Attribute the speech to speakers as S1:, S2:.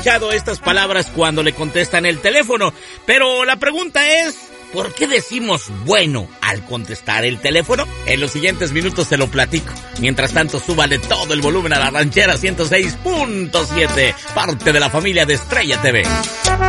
S1: escuchado estas palabras cuando le contestan el teléfono, pero la pregunta es, ¿por qué decimos bueno al contestar el teléfono? En los siguientes minutos se lo platico. Mientras tanto, súbale todo el volumen a la Ranchera 106.7, parte de la familia de Estrella TV.